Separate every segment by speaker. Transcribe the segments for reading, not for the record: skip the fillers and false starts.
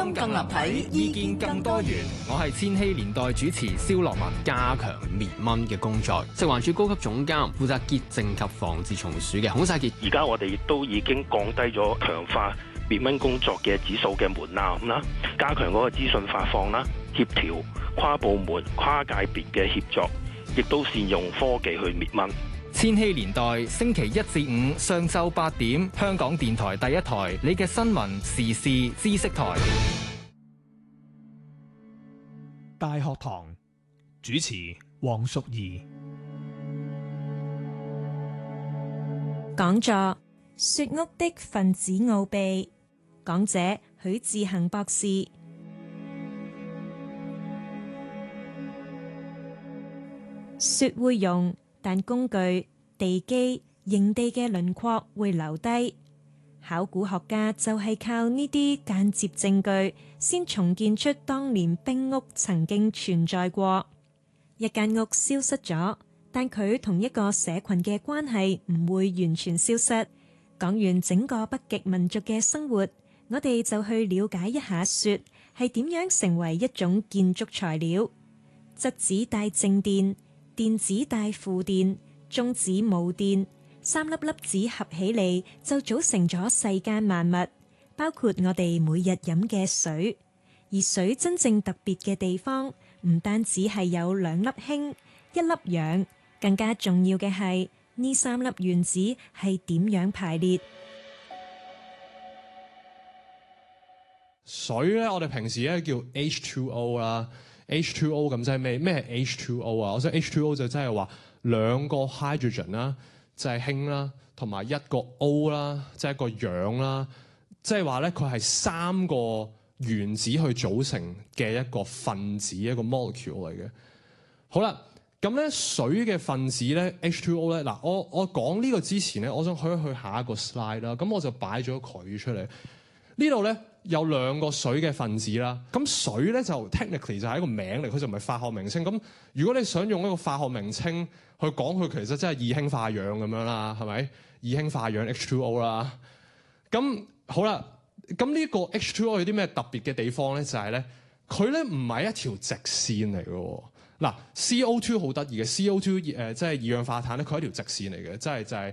Speaker 1: 觀更立體，意見更多元。
Speaker 2: 我係千禧年代主持蕭樂文。加強滅蚊嘅工作，食環署高級總監負責潔淨及防治蟲鼠嘅孔世傑。
Speaker 3: 而家我哋亦都已經降低咗強化滅蚊工作嘅指數嘅門檻啦，加強嗰個資訊發放啦，協調跨部門、跨界別嘅協作，亦都善用科技去滅蚊。
Speaker 2: 千禧年代星期一至五上晝8點，香港電台第一台，你嘅新聞時事知識台。
Speaker 4: 大學堂主持黃淑儀。
Speaker 5: 講座雪屋的分子奧秘，講者許志恒博士。雪會融，但工具、地基、營地嘅輪廓會留低。考古學家就係靠呢啲間接證據，先重建出當年冰屋曾經存在過。一間屋消失咗，但佢同一個社群嘅關係唔會完全消失。講完整個北極民族嘅生活，我哋就去了解一下雪係點樣成為一種建築材料。質子帶正電，電子帶負電，中子冇電，三粒粒子合起嚟就組成咗世間萬物，包括我哋每日飲嘅水。而水真正特別嘅地方，唔單止係有2粒氫、1粒氧，更加重要嘅係呢3粒原子係點樣排列。
Speaker 6: 水咧，我哋平時咧叫 H2O 啦，H2O 咁即係咩？咩係 H2O 啊？我想 H2O 就即係話2個 hydrogen 啦，即係氫啦，同埋1個 O 啦，即係一個氧啦，即係話咧佢係3個原子去組成嘅一個分子，一個 molecule 嚟嘅。好啦，咁咧水嘅分子咧 H2O 咧，嗱我講呢個之前咧，我想去下一個 slide 啦。咁我就擺咗佢出嚟。呢度咧有2個水嘅分子啦。咁水咧就 technically 就係一個名嚟，佢就唔係化學名稱。咁如果你想用一個化學名稱去講佢，其實真係二氫化氧咁樣啦，係咪？二氫化氧 H2O 啦。咁好啦。咁呢個 H2O 有啲咩特別嘅地方咧？就係咧，佢咧唔係一條直線嚟嘅。嗱，CO2 好得意嘅 CO2 即係二氧化碳咧，佢係一條直線嚟嘅，即係就係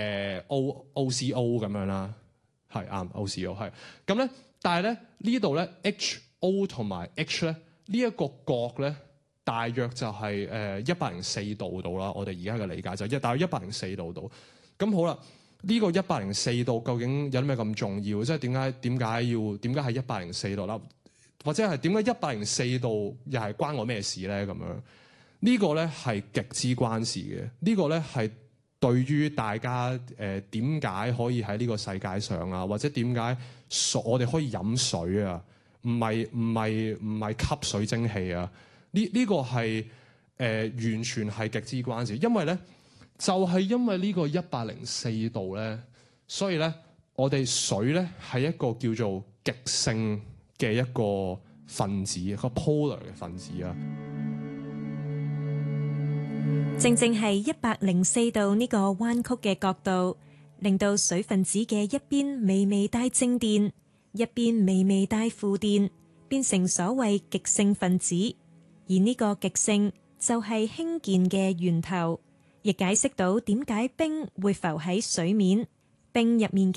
Speaker 6: OCO 咁樣啦，係啱 OCO 係。咁咧，但係咧呢度咧 HO 同埋 H 咧呢一個角咧，大約就係104度度啦。我哋而家嘅理解就係大約104度度。咁好啦。呢個104度究竟有啲咩咁重要？即係點解係104度啦？或者係點解104度又係關我咩事咧？咁樣呢個咧係極之關事嘅。呢個咧係對於大家點解可以喺呢個世界上啊，或者點解我哋可以飲水啊？唔係吸水蒸氣啊？呢個係完全係極之關事，因為咧。就係因為呢個104度咧，所以咧我哋水咧係一個叫做極性嘅一個分子，一個 polar 嘅分子啊。
Speaker 5: 正正係104度呢個彎曲嘅角度，令到水分子嘅一邊微微帶正電，一邊微微帶負電，變成所謂極性分子。而呢個極性就係氫鍵嘅源頭。亦解釋到點解冰會浮喺水面，冰入面嘅